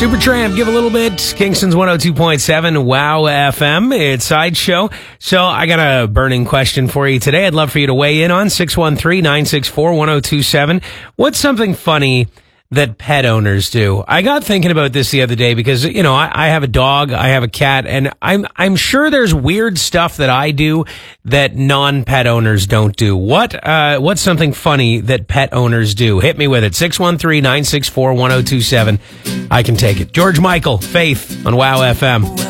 Supertramp, give a little bit. Kingston's 102.7 Wow FM. It's Sideshow. So I got a burning question for you today. I'd love for you to weigh in on 613-964-1027. What's something funny that pet owners do? I got thinking about this the other day because, you know, I have a dog, I have a cat, and I'm sure there's weird stuff that I do that non-pet owners don't do. What's something funny that pet owners do? Hit me with it. 613-964-1027. I can take it. George Michael, Faith on Wow FM.